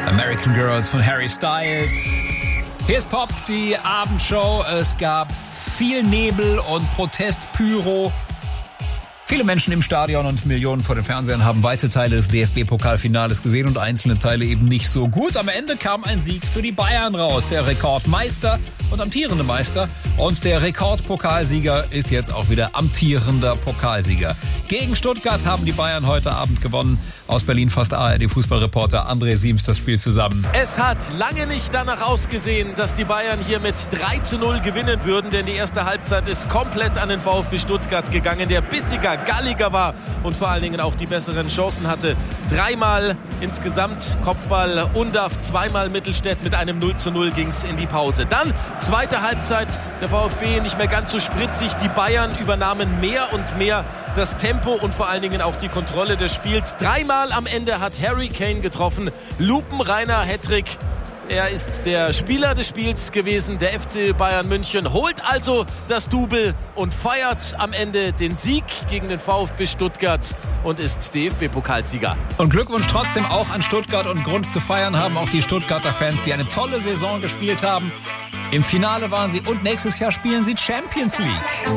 American Girls von Harry Styles. Hier ist Pop, die Abendshow. Es gab viel Nebel und Protestpyro. Viele Menschen im Stadion und Millionen vor den Fernsehern haben weite Teile des DFB-Pokalfinales gesehen und einzelne Teile eben nicht so gut. Am Ende kam ein Sieg für die Bayern raus, der Rekordmeister und amtierende Meister. Und der Rekordpokalsieger ist jetzt auch wieder amtierender Pokalsieger. Gegen Stuttgart haben die Bayern heute Abend gewonnen. Aus Berlin fasst ARD-Fußballreporter André Siems das Spiel zusammen. Es hat lange nicht danach ausgesehen, dass die Bayern hier mit 3:0 gewinnen würden, denn die erste Halbzeit ist komplett an den VfB Stuttgart gegangen, der bissiger, galliger war und vor allen Dingen auch die besseren Chancen hatte. 3-mal insgesamt Kopfball Undav, 2-mal Mittelstädt. Mit einem 0:0 ging es in die Pause. Dann zweite Halbzeit, der VfB nicht mehr ganz so spritzig. Die Bayern übernahmen mehr und mehr das Tempo und vor allen Dingen auch die Kontrolle des Spiels. 3-mal am Ende hat Harry Kane getroffen. Lupenreiner Hattrick. Er ist der Spieler des Spiels gewesen. Der FC Bayern München holt also das Double und feiert am Ende den Sieg gegen den VfB Stuttgart und ist DFB-Pokalsieger. Und Glückwunsch trotzdem auch an Stuttgart, und Grund zu feiern haben auch die Stuttgarter Fans, die eine tolle Saison gespielt haben. Im Finale waren sie und nächstes Jahr spielen sie Champions League.